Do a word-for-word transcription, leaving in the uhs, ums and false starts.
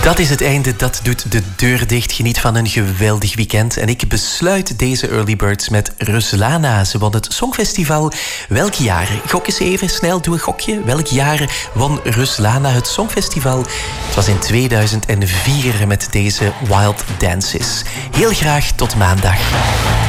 Dat is het einde, dat doet de deur dicht. Geniet van een geweldig weekend. En ik besluit deze Early Birds met Ruslana. Ze won het Songfestival. Welk jaar? Gok eens even, snel, doe een gokje. Welk jaar won Ruslana het Songfestival? Het was in tweeduizend vier met deze Wild Dances. Heel graag tot maandag.